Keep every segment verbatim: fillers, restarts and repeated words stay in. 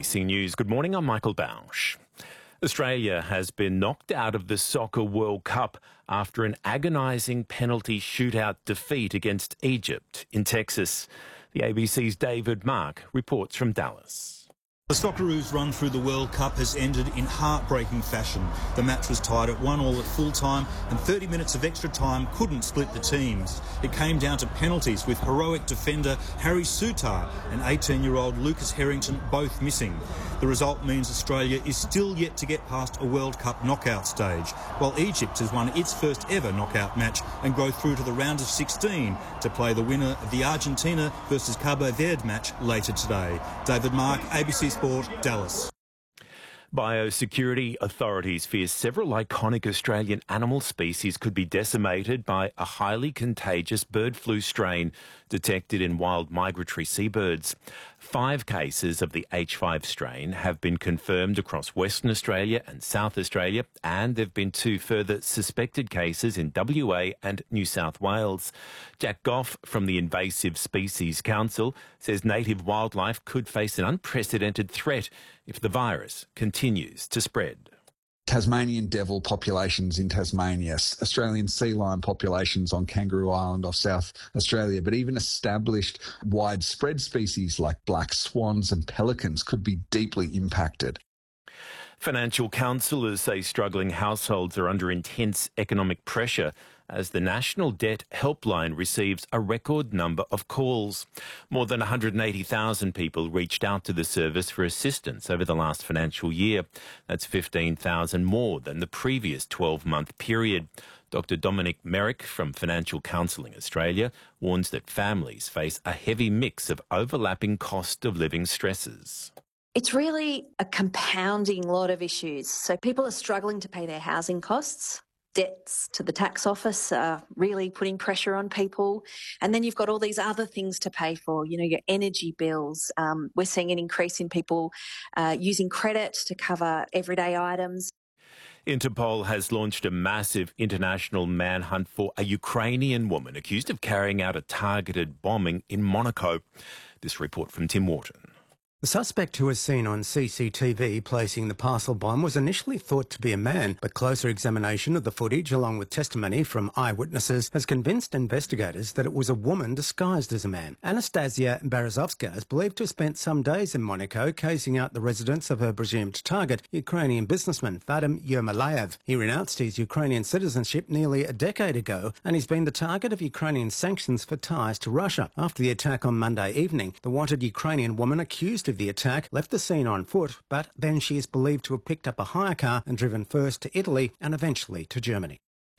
C News. Good morning, I'm Michael Bausch. Australia has been knocked out of the Soccer World Cup after an agonising penalty shootout defeat against Egypt in Texas. The A B C's David Mark reports from Dallas. The Socceroos' run through the World Cup has ended in heartbreaking fashion. The match was tied at one all at full time and thirty minutes of extra time couldn't split the teams. It came down to penalties with heroic defender Harry Souttar and eighteen-year-old Lucas Harrington both missing. The result means Australia is still yet to get past a World Cup knockout stage, while Egypt has won its first ever knockout match and go through to the round of sixteen to play the winner of the Argentina versus Cabo Verde match later today. David Mark, A B C Sport, Dallas. Biosecurity authorities fear several iconic Australian animal species could be decimated by a highly contagious bird flu strain detected in wild migratory seabirds. Five cases of the H five strain have been confirmed across Western Australia and South Australia, and there have been two further suspected cases in W A and New South Wales. Jack Goff from the Invasive Species Council says native wildlife could face an unprecedented threat if the virus continues to spread. Tasmanian devil populations in Tasmania, Australian sea lion populations on Kangaroo Island off South Australia, but even established widespread species like black swans and pelicans could be deeply impacted. Financial counsellors say struggling households are under intense economic pressure as the National Debt Helpline receives a record number of calls. More than one hundred eighty thousand people reached out to the service for assistance over the last financial year. That's fifteen thousand more than the previous twelve-month period. Doctor Dominic Merrick from Financial Counselling Australia warns that families face a heavy mix of overlapping cost of living stresses. It's really a compounding lot of issues. So people are struggling to pay their housing costs. Debts to the tax office are really putting pressure on people. And then you've got all these other things to pay for, you know, your energy bills. Um, we're seeing an increase in people uh, using credit to cover everyday items. Interpol has launched a massive international manhunt for a Ukrainian woman accused of carrying out a targeted bombing in Monaco. This report from Tim Wharton. The suspect, who was seen on C C T V placing the parcel bomb, was initially thought to be a man, but closer examination of the footage, along with testimony from eyewitnesses, has convinced investigators that it was a woman disguised as a man. Anastasia Berezovska is believed to have spent some days in Monaco casing out the residence of her presumed target, Ukrainian businessman Vadim Yermolayev. He renounced his Ukrainian citizenship nearly a decade ago, and he's been the target of Ukrainian sanctions for ties to Russia. After the attack on Monday evening, the wanted Ukrainian woman accused of the attack left the scene on foot, but then she is believed to have picked up a hire car and driven first to Italy and eventually to Germany.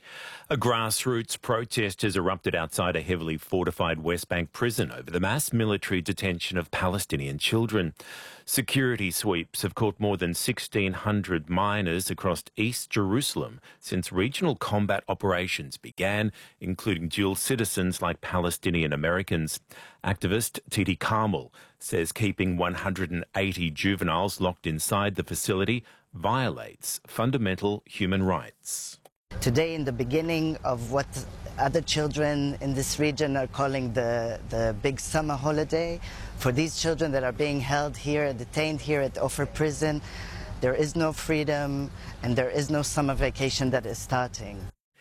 A grassroots protest has erupted outside a heavily fortified West Bank prison over the mass military detention of Palestinian children. Security sweeps have caught more than sixteen hundred minors across East Jerusalem since regional combat operations began, including dual citizens like Palestinian Americans. Activist Titi Carmel says keeping one hundred eighty juveniles locked inside the facility violates fundamental human rights. Today, in the beginning of what other children in this region are calling the, the big summer holiday, for these children that are being held here, detained here at Ofer Prison, there is no freedom and there is no summer vacation that is starting.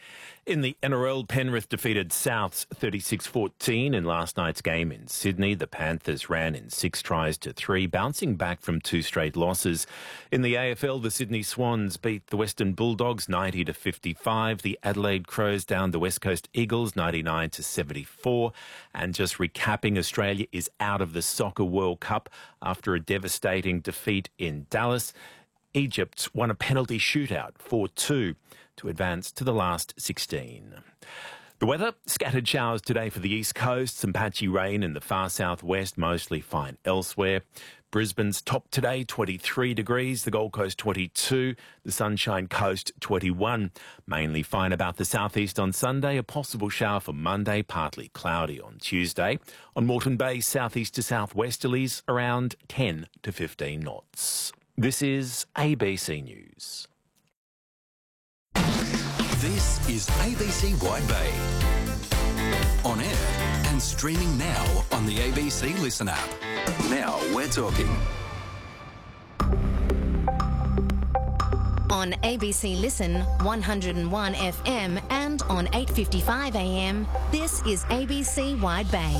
In the N R L, Penrith defeated Souths thirty-six fourteen in last night's game in Sydney. The Panthers ran in six tries to three, bouncing back from two straight losses. In the A F L, the Sydney Swans beat the Western Bulldogs ninety to fifty-five. The Adelaide Crows down the West Coast Eagles ninety-nine to seventy-four. And just recapping, Australia is out of the Soccer World Cup after a devastating defeat in Dallas. Egypt won a penalty shootout four two to advance to the last sixteen. The weather, scattered showers today for the east coast, some patchy rain in the far southwest, mostly fine elsewhere. Brisbane's top today, twenty-three degrees, the Gold Coast twenty-two, the Sunshine Coast twenty-one. Mainly fine about the southeast on Sunday, a possible shower for Monday, partly cloudy on Tuesday. On Moreton Bay, southeast to southwesterlies, around ten to fifteen knots. This is A B C News. This is A B C Wide Bay. On air and streaming now on the A B C Listen app. Now we're talking. On A B C Listen one oh one F M and on eight fifty-five A M, this is A B C Wide Bay.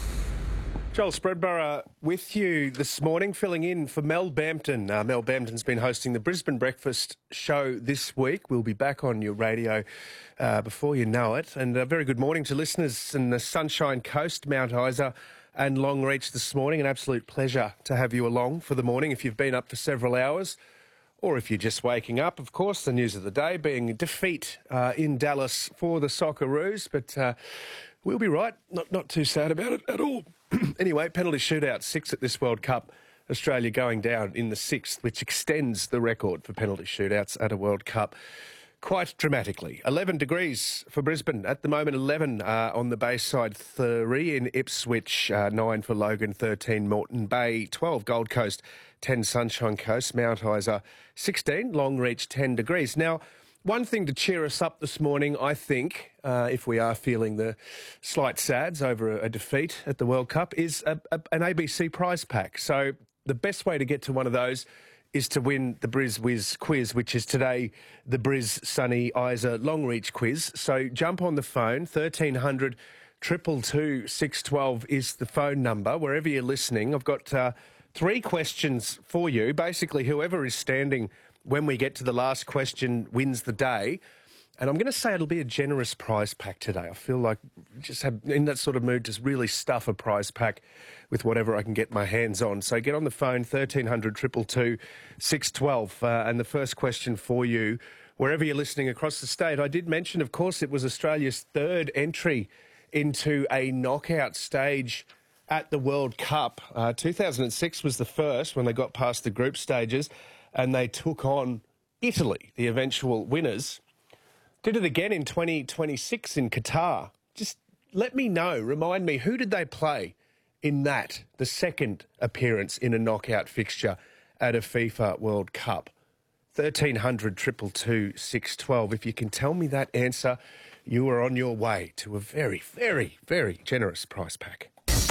Joel Spreadborough with you this morning, filling in for Mel Bampton. Uh, Mel Bampton's been hosting the Brisbane Breakfast Show this week. We'll be back on your radio uh, before you know it. And a very good morning to listeners in the Sunshine Coast, Mount Isa and Longreach this morning. An absolute pleasure to have you along for the morning if you've been up for several hours. Or if you're just waking up, of course, the news of the day being a defeat uh, in Dallas for the Socceroos. But uh, we'll be right. Not, not too sad about it at all. Anyway, penalty shootout, six at this World Cup. Australia going down in the sixth, which extends the record for penalty shootouts at a World Cup quite dramatically. eleven degrees for Brisbane. At the moment, eleven uh, on the Bayside, three in Ipswich, uh, nine for Logan, thirteen Moreton Bay, twelve Gold Coast, ten Sunshine Coast, Mount Isa, sixteen, Longreach, ten degrees. Now, one thing to cheer us up this morning, I think, uh, if we are feeling the slight sads over a, a defeat at the World Cup, is a, a, an A B C prize pack. So the best way to get to one of those is to win the Briz Wiz quiz, which is today the Briz Sunny Isa Longreach quiz. So jump on the phone, thirteen hundred, two two two, six one two is the phone number, wherever you're listening. I've got uh, three questions for you. Basically, whoever is standing when we get to the last question wins the day. And I'm going to say it'll be a generous prize pack today. I feel like just have in that sort of mood, just really stuff a prize pack with whatever I can get my hands on. So get on the phone, thirteen hundred, two two two, six one two. Uh, and the first question for you, wherever you're listening across the state, I did mention, of course, it was Australia's third entry into a knockout stage at the World Cup. Uh, two thousand six was the first when they got past the group stages and they took on Italy, the eventual winners. Did it again in twenty twenty-six in Qatar. Just let me know, remind me, who did they play in that, the second appearance in a knockout fixture at a FIFA World Cup? thirteen hundred, two two two, six one two. If you can tell me that answer, you are on your way to a very, very, very generous prize pack.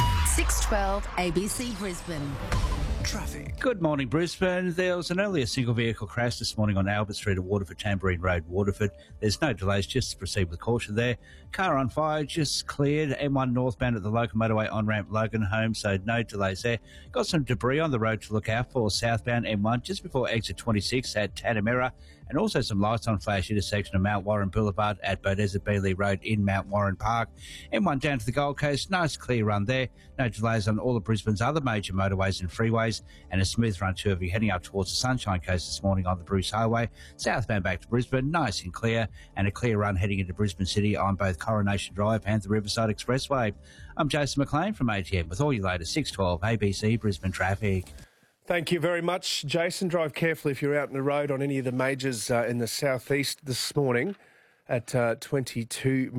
six twelve A B C Brisbane. Traffic. Good morning, Brisbane. There was an earlier single vehicle crash this morning on Albert Street at Waterford, Tamborine Road, Waterford. There's no delays, just to proceed with caution there. Car on fire, just cleared. M one northbound at the local motorway on-ramp Logan Home, so no delays there. Got some debris on the road to look out for. Southbound M one just before exit twenty-six at Tanamera, and also some lights on flash intersection of Mount Warren Boulevard at Bodeza Beeley Road in Mount Warren Park. M one down to the Gold Coast, nice clear run there. No delays on all of Brisbane's other major motorways and freeways, and a smooth run too if you're heading up towards the Sunshine Coast this morning on the Bruce Highway. Southbound back to Brisbane, nice and clear, and a clear run heading into Brisbane City on both Coronation Drive and the Riverside Expressway. I'm Jason McLean from A T M with all your latest six twelve A B C Brisbane traffic. Thank you very much, Jason. Drive carefully if you're out on the road on any of the majors uh, in the southeast this morning at uh, twenty-two